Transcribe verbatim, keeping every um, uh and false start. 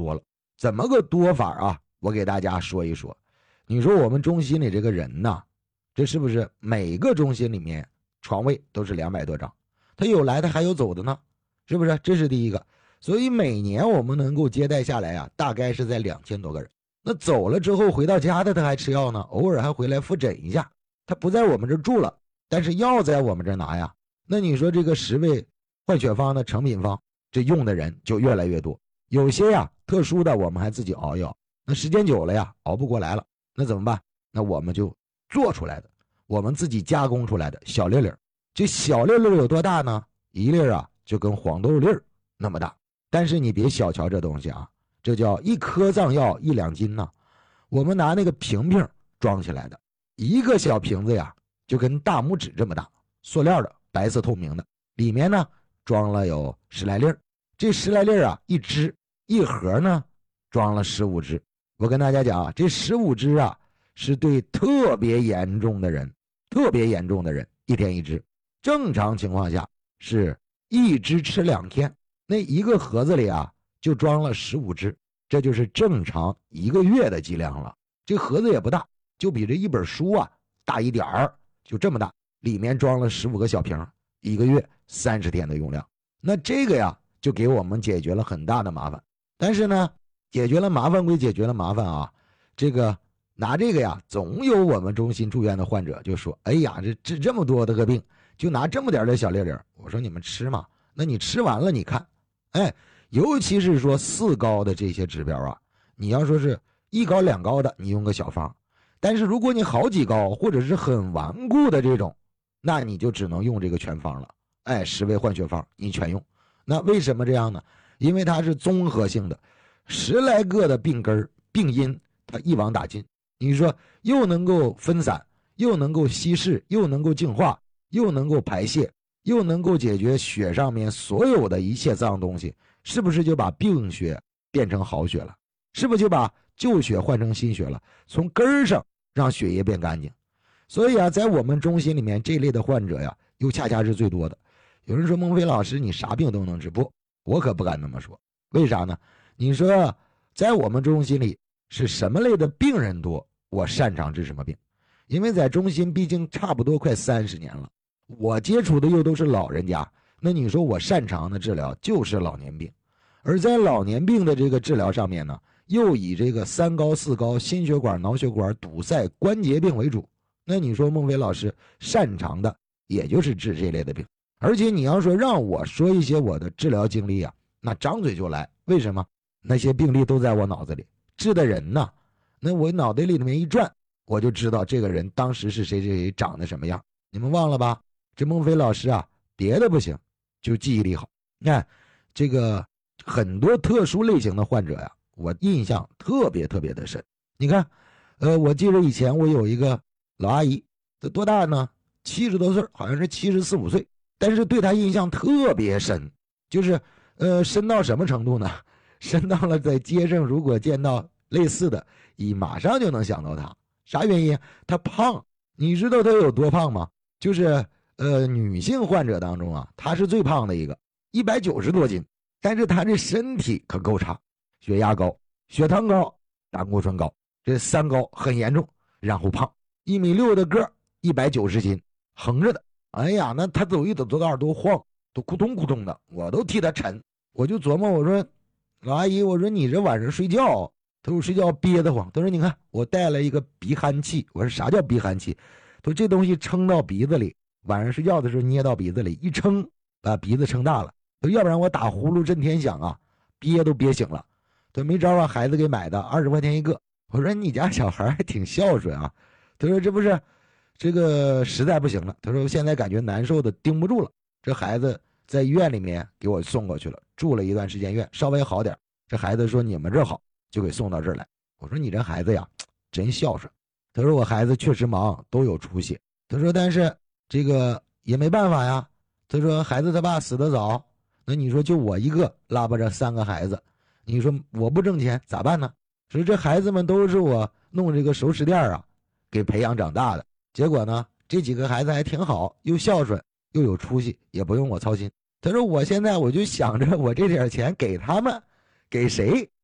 多了。怎么个多法啊？我给大家说一说。你说我们中心里这个人呐，这是不是每个中心里面床位都是两百多张？他有来的还有走的呢，是不是？这是第一个。所以每年我们能够接待下来啊，大概是在两千多个人。那走了之后回到家的他还吃药呢，偶尔还回来复诊一下。他不在我们这住了，但是药在我们这拿呀。那你说这个十味换血方的成品方，这用的人就越来越多。有些呀特殊的我们还自己熬药，那时间久了呀熬不过来了，那怎么办？那我们就做出来的，我们自己加工出来的小粒粒。这小粒粒有多大呢？一粒啊就跟黄豆粒那么大。但是你别小瞧这东西啊，这叫一颗藏药一两斤呢。我们拿那个瓶瓶装起来的，一个小瓶子呀就跟大拇指这么大，塑料的，白色透明的，里面呢装了有十来粒。这十来粒啊一支，一盒呢装了十五支。我跟大家讲啊，这十五支啊是对特别严重的人，特别严重的人一天一支。正常情况下是一支吃两天，那一个盒子里啊就装了十五支，这就是正常一个月的剂量了。这盒子也不大，就比这一本书啊大一点儿，就这么大，里面装了十五个小瓶，一个月三十天的用量。那这个呀就给我们解决了很大的麻烦。但是呢，解决了麻烦归解决了麻烦啊，这个拿这个呀，总有我们中心住院的患者就说，哎呀，这治这么多的个病，就拿这么点的小粒粒。我说你们吃嘛，那你吃完了你看，哎，尤其是说四高的这些指标啊，你要说是一高两高的，你用个小方，但是如果你好几高或者是很顽固的这种，那你就只能用这个全方了。哎，十味换血方你全用。那为什么这样呢？因为它是综合性的，十来个的病根病因它一网打尽。你说又能够分散，又能够稀释，又能够净化，又能够排泄，又能够解决血上面所有的一切脏东西，是不是就把病血变成好血了？是不是就把旧血换成新血了？从根儿上让血液变干净。所以啊，在我们中心里面这类的患者呀，又恰恰是最多的。有人说孟非老师你啥病都能治，不，我可不敢那么说。为啥呢？你说在我们中心里是什么类的病人多，我擅长治什么病。因为在中心毕竟差不多快三十年了，我接触的又都是老人家，那你说我擅长的治疗就是老年病。而在老年病的这个治疗上面呢，又以这个三高四高心血管脑血管堵塞关节病为主。那你说孟非老师擅长的也就是治这类的病。而且你要说让我说一些我的治疗经历啊，那张嘴就来。为什么？那些病例都在我脑子里，治的人呢，那我脑袋里面一转，我就知道这个人当时是谁谁谁长得什么样。你们忘了吧？这孟非老师啊，别的不行，就记忆力好。你看这个很多特殊类型的患者呀，我印象特别特别的深。你看呃，我记得以前我有一个老阿姨，这多大呢？七十多岁，好像是七十四五岁。但是对他印象特别深，就是呃深到什么程度呢？深到了在街上如果见到类似的，你马上就能想到他。啥原因？他胖。你知道他有多胖吗？就是呃女性患者当中啊，他是最胖的一个，一百九十多斤。但是他这身体可够差，血压高，血糖高，胆固醇高，这三高很严重，然后胖，一米六的个，一百九十斤，横着的。哎呀，那他走一走走道都晃，都咕咚咕咚的，我都替他沉。我就琢磨，我说老阿姨，我说你这晚上睡觉，他说睡觉憋得慌。他说你看我带了一个鼻鼾器。我说啥叫鼻鼾器？他说这东西撑到鼻子里，晚上睡觉的时候捏到鼻子里一撑，把鼻子撑大了。他说要不然我打呼噜震天响啊，憋都憋醒了。他说没招啊，孩子给买的，二十块钱一个。我说你家小孩还挺孝顺啊。他说这不是这个实在不行了，他说现在感觉难受的盯不住了，这孩子在医院里面给我送过去了，住了一段时间院，稍微好点。这孩子说你们这好，就给送到这儿来。我说你这孩子呀真孝顺。他说我孩子确实忙，都有出息。他说但是这个也没办法呀。他说孩子他爸死得早，那你说就我一个拉巴着三个孩子，你说我不挣钱咋办呢？所以这孩子们都是我弄这个熟食店啊给培养长大的。结果呢，这几个孩子还挺好，又孝顺又有出息，也不用我操心。他说我现在我就想着我这点钱给他们，给谁